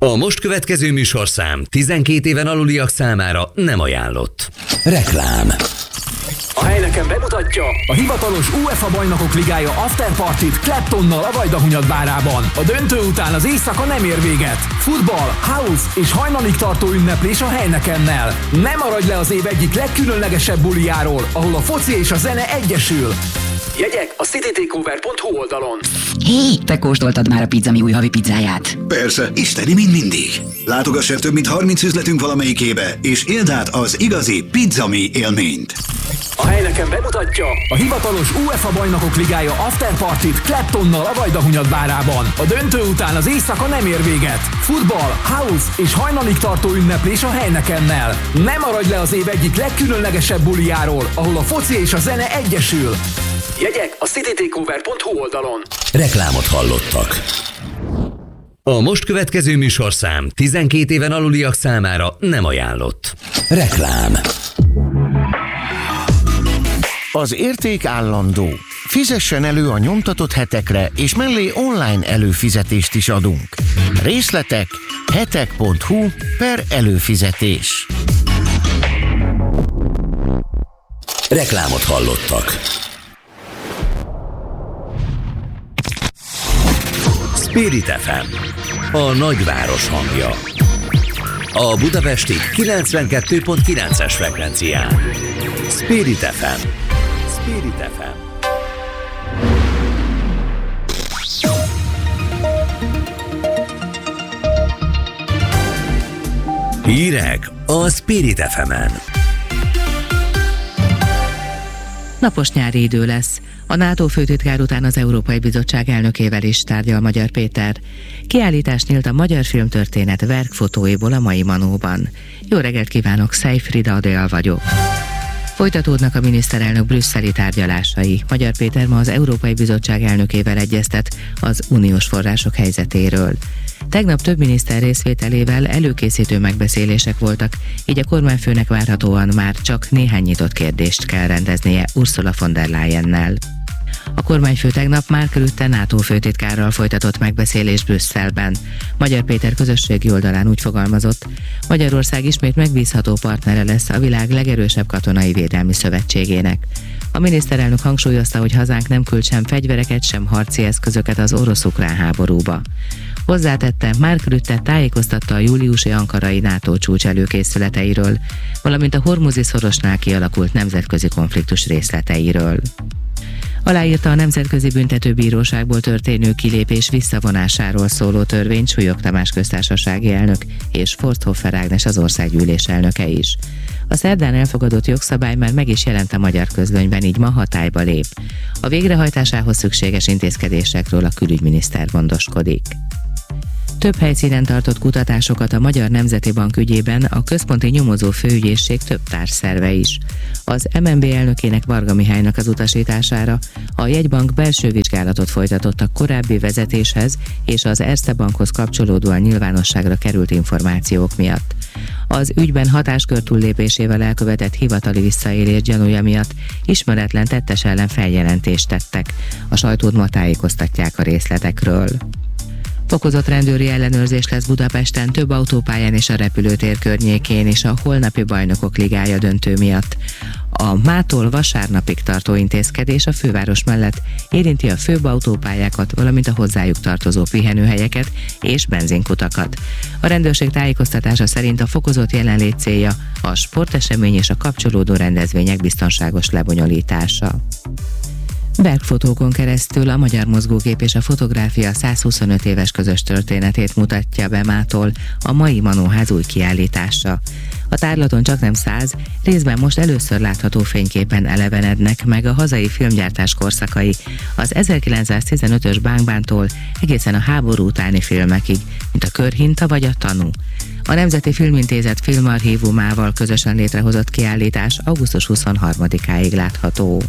A most következő műsorszám 12 éven aluliak számára nem ajánlott. Reklám. A Heineken bemutatja a hivatalos UEFA Bajnokok Ligája Afterpartit Claptonnal a Vajdahunyadvárában. A döntő után az éjszaka nem ér véget. Futball, house és hajnalig tartó ünneplés a Heinekennel. Ne maradj le az év egyik legkülönlegesebb bulijáról, ahol a foci és a zene egyesül. Jegyek a citytakeover.hu oldalon. Hé, te kóstoltad már a Pizzami új havi pizzáját? Persze, isteni, mint mindig. Látogass el több mint 30 üzletünk valamelyikébe, és éld át az igazi Pizzami élményt. A Heineken bemutatja a hivatalos UEFA Bajnokok Ligája Afterpartit Claptonnal a Vajdahunyadvárában. A döntő után az éjszaka nem ér véget. Futball, house és hajnalig tartó ünneplés a Heinekennel. Ne maradj le az év egyik legkülönlegesebb bulijáról, ahol a foci és a zene egyesül. Jegyek a citytakeover.hu oldalon. Reklámot hallottak. A most következő műsorszám 12 éven aluliak számára nem ajánlott. Reklám. Az érték állandó. Fizessen elő a nyomtatott hetekre, és mellé online előfizetést is adunk. Részletek hetek.hu/előfizetés. Reklámot hallottak. Spirit FM, a nagyváros hangja. A budapesti 92.9-es frekvencián. Spirit FM. Spirit FM. Hírek a Spirit FM-en. Napos nyári idő lesz. A NATO főtitkár után az Európai Bizottság elnökével is tárgyal Magyar Péter. Kiállítás nyílt a magyar filmtörténet verkfotóiból a mai Manóban. Jó reggelt kívánok, Szejfrida Adél vagyok. Folytatódnak a miniszterelnök brüsszeli tárgyalásai. Magyar Péter ma az Európai Bizottság elnökével egyeztet az uniós források helyzetéről. Tegnap több miniszter részvételével előkészítő megbeszélések voltak, így a kormányfőnek várhatóan már csak néhány nyitott kérdést kell rendeznie Ursula von der Leyennel. A kormányfő tegnap Mark Rutte NATO főtitkárral folytatott megbeszélés Brüsszelben. Magyar Péter közösségi oldalán úgy fogalmazott, Magyarország ismét megbízható partnere lesz a világ legerősebb katonai védelmi szövetségének. A miniszterelnök hangsúlyozta, hogy hazánk nem küld sem fegyvereket, sem harci eszközöket az orosz-ukrán háborúba. Hozzátette, Mark Rutte tájékoztatta a júliusi ankarai NATO csúcs előkészületeiről, valamint a Hormuzi szorosnál kialakult nemzetközi konfliktus részleteiről. Aláírta a Nemzetközi Büntetőbíróságból történő kilépés visszavonásáról szóló törvényt Súlyog Tamás köztársasági elnök és Forsthoffer Ágnes az országgyűlés elnöke is. A szerdán elfogadott jogszabály már meg is jelent a Magyar Közlönyben, így ma hatályba lép. A végrehajtásához szükséges intézkedésekről a külügyminiszter gondoskodik. Több helyszínen tartott kutatásokat a Magyar Nemzeti Bank ügyében a Központi Nyomozó Főügyészség több társszerve is. Az MNB elnökének, Varga Mihálynak az utasítására a jegybank belső vizsgálatot folytatott a korábbi vezetéshez és az Erste Bankhoz kapcsolódóan nyilvánosságra került információk miatt. Az ügyben hatáskör túllépésével elkövetett hivatali visszaélés gyanúja miatt ismeretlen tettes ellen feljelentést tettek. A sajtót ma tájékoztatják a részletekről. Fokozott rendőri ellenőrzés lesz Budapesten több autópályán és a repülőtér környékén és a holnapi Bajnokok Ligája döntő miatt. A mától vasárnapig tartó intézkedés a főváros mellett érinti a főbb autópályákat, valamint a hozzájuk tartozó pihenőhelyeket és benzinkutakat. A rendőrség tájékoztatása szerint a fokozott jelenlét célja a sportesemény és a kapcsolódó rendezvények biztonságos lebonyolítása. Bergfotókon keresztül a Magyar Mozgókép és a Fotográfia 125 éves közös történetét mutatja be mától a mai Manóház új kiállítása. A tárlaton csaknem 100, részben most először látható fényképen elevenednek meg a hazai filmgyártás korszakai, az 1915-ös Bángbántól egészen a háború utáni filmekig, mint a Körhinta vagy a Tanú. A Nemzeti Filmintézet filmarchívumával közösen létrehozott kiállítás augusztus 23-áig látható.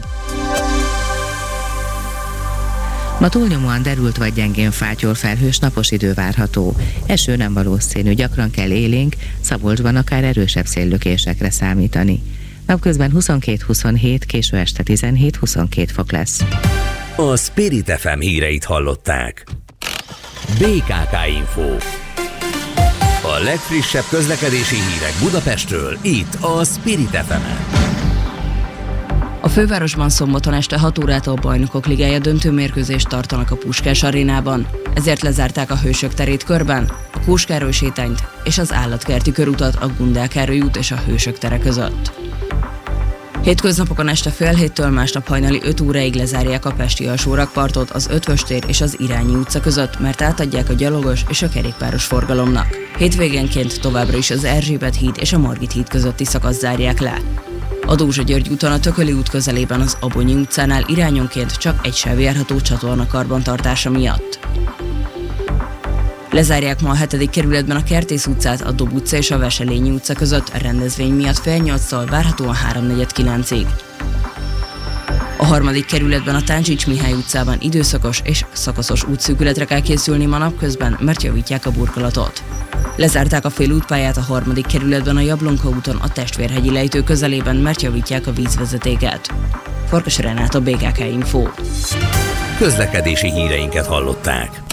Ma túlnyomóan derült vagy gyengén fátyol, felhős, napos idő várható. Eső nem valószínű, gyakran kell élénk, Szabolcsban akár erősebb széllökésekre számítani. Napközben 22-27, késő este 17-22 fok lesz. A Spirit FM híreit hallották. BKK Info. A legfrissebb közlekedési hírek Budapestről, itt a Spirit FM-en. A fővárosban szombaton este 6 órától Bajnokok Ligája döntő mérkőzést tartanak a Puskás arénában, ezért lezárták a Hősök terét körben, a Kós Károly sétányt és az Állatkerti körutat a Gundel Károly út és a Hősök tere között. Hétköznapokon este fél héttől másnap hajnali 5 óráig lezárják a pesti alsórakpartot az Ötvös tér és az Irányi utca között, mert átadják a gyalogos és a kerékpáros forgalomnak. Hétvégenként továbbra is az Erzsébet híd és a Margit híd közötti szakaszt zárják le. A Dózsa-György úton a Tököli út közelében az Abonyi utcánál irányonként csak egy sáv járható csatornakarbantartása miatt. Lezárják ma a 7. kerületben a Kertész utcát, a Dob utca és a Veselényi utca között a rendezvény miatt fél 8-tól várhatóan 3-4-9-ig. A 3. kerületben a Táncsics Mihály utcában időszakos és szakaszos útszűkületre kell készülni ma napközben, mert javítják a burkolatot. Lezárták a félútpályát a 3. kerületben a Jablonka úton a Testvérhegyi lejtő közelében, mert javítják a vízvezetéket. Farkas Renáta, BKK Info. Közlekedési híreinket hallották.